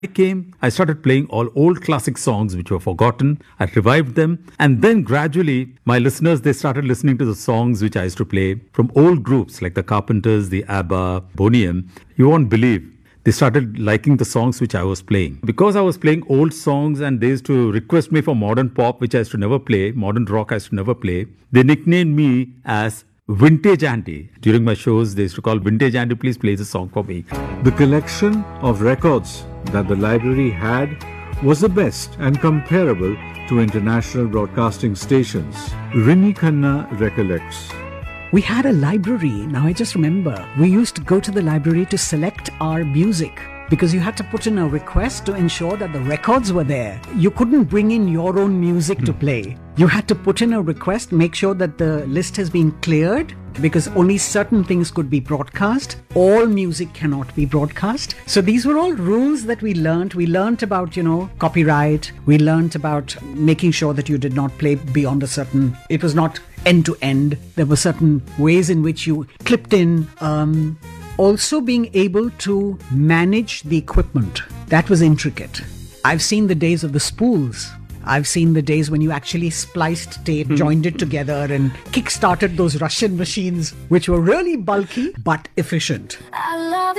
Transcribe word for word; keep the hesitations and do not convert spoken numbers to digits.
I came, I started playing all old classic songs which were forgotten. I revived them. And then gradually, my listeners, they started listening to the songs which I used to play from old groups like the Carpenters, the ABBA, Boney M. You won't believe. They started liking the songs which I was playing. Because I was playing old songs and they used to request me for modern pop, which I used to never play, modern rock I used to never play, they nicknamed me as Vintage Andy. During my shows, they used to call Vintage Andy, please play the song for me. The collection of records that the library had was the best and comparable to international broadcasting stations. Rini Khanna recollects. We had a library. Now I just remember, we used to go to the library to select our music because you had to put in a request to ensure that the records were there. You couldn't bring in your own music to play. You had to put in a request, make sure that the list has been cleared because only certain things could be broadcast. All music cannot be broadcast. So these were all rules that we learned. We learned about, you know, copyright. We learned about making sure that you did not play beyond a certain, it was not end to end. There were certain ways in which you clipped in. Um, also being able to manage the equipment. That was intricate. I've seen the days of the spools. I've seen the days when you actually spliced tape, joined it together and kick-started those Russian machines, which were really bulky but efficient. I love